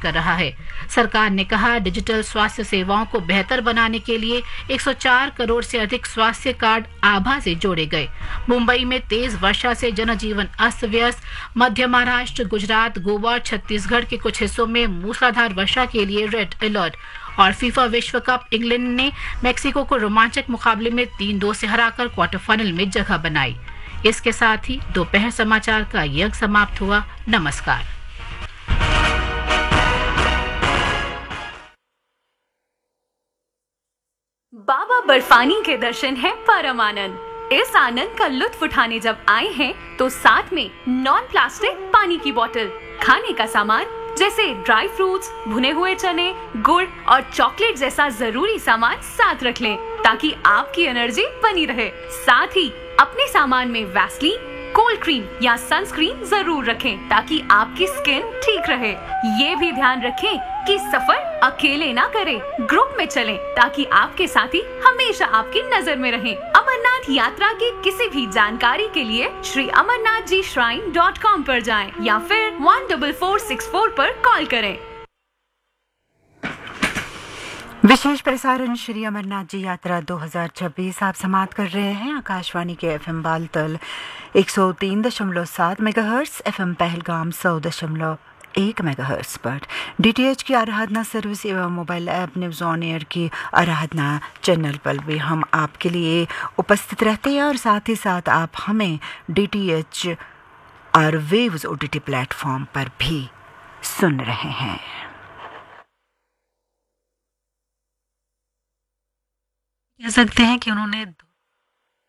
कर रहा है। सरकार ने कहा, डिजिटल स्वास्थ्य सेवाओं को बेहतर बनाने के लिए 104 करोड़ से अधिक स्वास्थ्य कार्ड आभा से जोड़े गए। मुंबई में तेज वर्षा से जनजीवन अस्त व्यस्त। मध्य महाराष्ट्र, गुजरात, गोवा और छत्तीसगढ़ के कुछ हिस्सों में मूसलाधार वर्षा के लिए रेड अलर्ट। और फीफा विश्व कप, इंग्लैंड ने मेक्सिको को रोमांचक मुकाबले में 3-2 से हराकर क्वार्टर फाइनल में जगह बनाई। इसके साथ ही दोपहर समाचार का ये अंक समाप्त हुआ। नमस्कार। बाबा बर्फानी के दर्शन है परम आनंद। इस आनंद का लुत्फ उठाने जब आए हैं तो साथ में नॉन प्लास्टिक पानी की बोतल, खाने का सामान जैसे ड्राई फ्रूट्स, भुने हुए चने, गुड़ और चॉकलेट जैसा जरूरी सामान साथ रख लें ताकि आपकी एनर्जी बनी रहे। साथ ही अपने सामान में वैसलीन, कोल्ड क्रीम या सनस्क्रीन जरूर रखें ताकि आपकी स्किन ठीक रहे। ये भी ध्यान रखें कि सफर अकेले ना करें, ग्रुप में चलें ताकि आपके साथी हमेशा आपकी नजर में रहें। अमरनाथ यात्रा की किसी भी जानकारी के लिए श्री amarnathjishrine.com पर जाएं या फिर 14464 पर कॉल करें। विशेष प्रसारण श्री अमरनाथ जी यात्रा 2026 आप समाप्त कर रहे हैं आकाशवाणी के FM Baltal 103.7 megahertz, FM Pahalgam 100.1 megahertz पर, डीटीएच की आराधना सर्विस एवं mobile app news on air की आराधना चैनल पर भी हम आपके लिए उपस्थित रहते हैं और साथ ही साथ आप हमें डीटीएच और वेव्स ओटीटी प्लेटफॉर्म पर भी सुन रहे हैं। कह सकते हैं कि उन्होंने